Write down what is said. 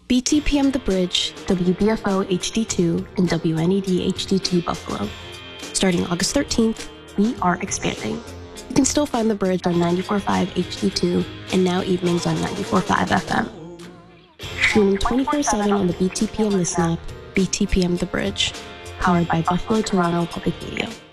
BTPM The Bridge, WBFO HD2, and WNED HD2 Buffalo. Starting August 13th, we are expanding. You can still find The Bridge on 94.5 HD2 and now evenings on 94.5 FM. Streaming 24/7 on the BTPM Listen app, BTPM The Bridge, powered by Buffalo Toronto Public Media.